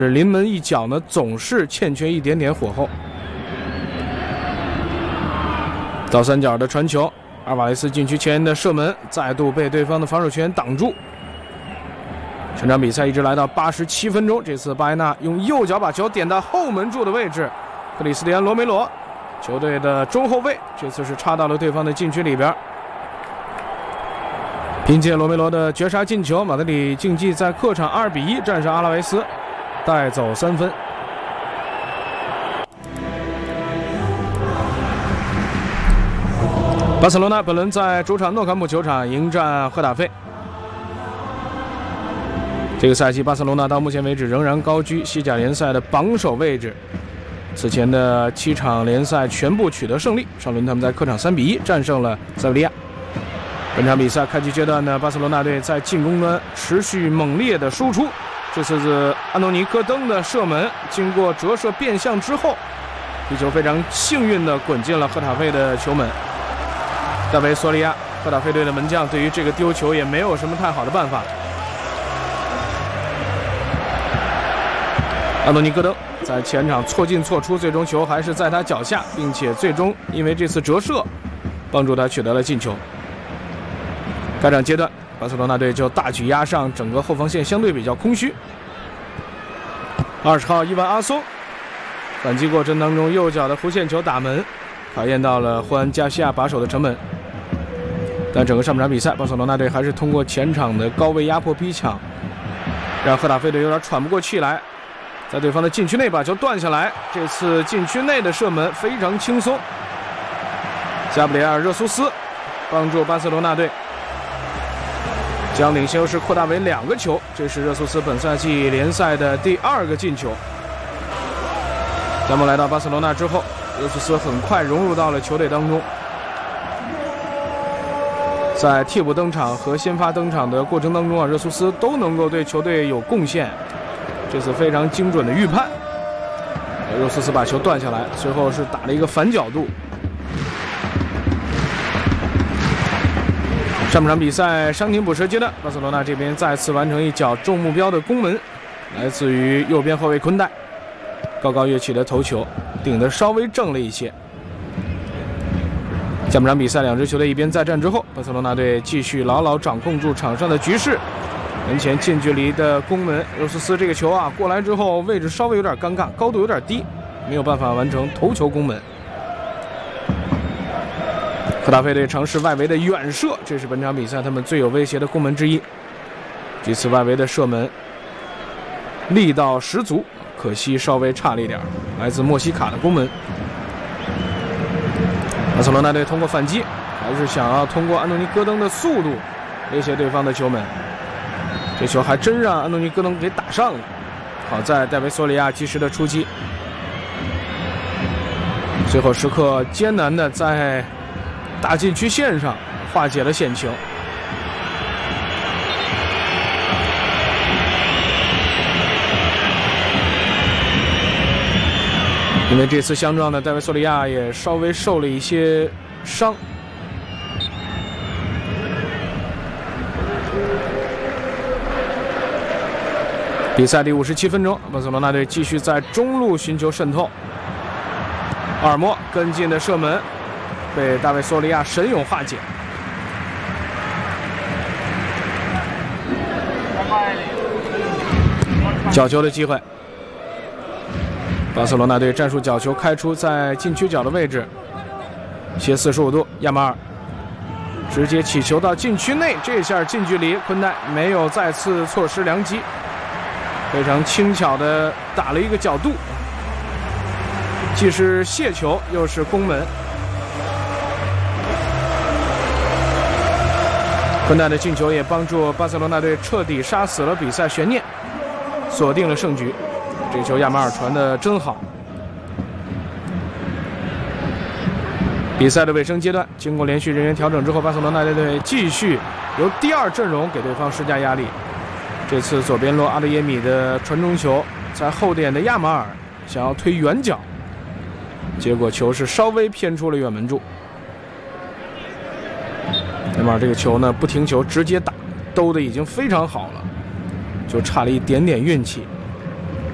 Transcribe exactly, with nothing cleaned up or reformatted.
临门一脚呢，总是欠缺一点点火候。倒三角的传球，阿尔瓦雷斯禁区前的射门再度被对方的防守球员挡住。全场比赛一直来到八十七分钟，这次巴耶纳用右脚把球点到后门柱的位置，克里斯蒂安·罗梅罗，球队的中后卫，这次是插到了对方的禁区里边。凭借罗梅罗的绝杀进球，马德里竞技在客场二比一战胜阿拉维斯，带走三分。巴塞罗那本轮在主场诺坎普球场迎战赫塔费。这个赛季，巴塞罗那到目前为止仍然高居西甲联赛的榜首位置。此前的七场联赛全部取得胜利，上轮他们在客场三比一战胜了塞维利亚。本场比赛开局阶段呢，巴塞罗那队在进攻端持续猛烈的输出。这次是安东尼·戈登的射门，经过折射变向之后，皮球非常幸运地滚进了赫塔费的球门。大卫·索里亚，赫塔费队的门将，对于这个丢球也没有什么太好的办法。安东尼·戈登在前场错进错出，最终球还是在他脚下，并且最终因为这次折射，帮助他取得了进球。开场阶段，巴塞罗那队就大举压上，整个后防线相对比较空虚。二十号伊万阿松反击过程当中右脚的弧线球打门，考验到了霍安加西亚把守的城门。但整个上半场比赛，巴塞罗那队还是通过前场的高位压迫逼抢，让赫塔费队有点喘不过气来，在对方的禁区内把球断下来。这次禁区内的射门非常轻松，加布里埃尔·热苏斯帮助巴塞罗那队将领先优势扩大为两个球，这是热苏斯本赛季联赛的第二个进球。咱们来到巴塞罗那之后，热苏斯很快融入到了球队当中，在替补登场和先发登场的过程当中啊，热苏斯都能够对球队有贡献。这次非常精准的预判，热苏斯把球断下来，随后是打了一个反角度。上半场比赛伤停补时阶段，巴塞罗那这边再次完成一脚中目标的攻门，来自于右边后卫昆代，高高跃起的头球顶得稍微正了一些。下半场比赛两支球队一边再战之后，巴塞罗那队继续牢牢掌控住场上的局势。门前近距离的攻门，热苏斯这个球啊过来之后位置稍微有点尴尬，高度有点低，没有办法完成头球攻门。赫塔费队尝试外围的远射，这是本场比赛他们最有威胁的攻门之一。这次外围的射门力道十足，可惜稍微差了一点，来自莫西卡的攻门。巴塞罗那队通过反击，还是想要通过安东尼·戈登的速度威胁对方的球门。这球还真让安东尼·戈登给打上了，好在戴维·索里亚及时的出击，最后时刻艰难的在大禁区线上化解了险情。因为这次相撞呢，戴维·索里亚也稍微受了一些伤。比赛第五十七分钟，巴塞罗那队继续在中路寻求渗透，奥尔莫跟进的射门被大卫·索里亚神勇化解。角球的机会，巴塞罗那队战术角球开出在禁区角的位置，斜四十五度，亚马尔直接起球到禁区内，这下近距离，昆代没有再次错失良机，非常轻巧的打了一个角度，既是卸球又是攻门。昆代的进球也帮助巴塞罗那队彻底杀死了比赛悬念，锁定了胜局。这球亚马尔传的真好。比赛的尾声阶段，经过连续人员调整之后，巴塞罗那队继续由第二阵容给对方施加压力。这次左边路阿德耶米的传中球，在后点的亚马尔想要推远角，结果球是稍微偏出了远门柱。亚马尔这个球呢不停球直接打，兜的已经非常好了，就差了一点点运气。